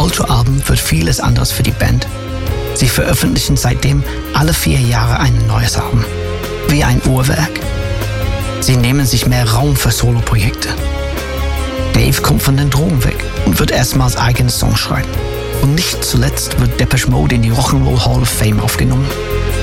Fotoalbum wird vieles anderes für die Band. Sie veröffentlichen seitdem alle 4 Jahre ein neues Album. Wie ein Uhrwerk. Sie nehmen sich mehr Raum für Soloprojekte. Dave kommt von den Drogen weg und wird erstmals eigene Songs schreiben. Und nicht zuletzt wird Depeche Mode in die Rock'n'Roll Hall of Fame aufgenommen.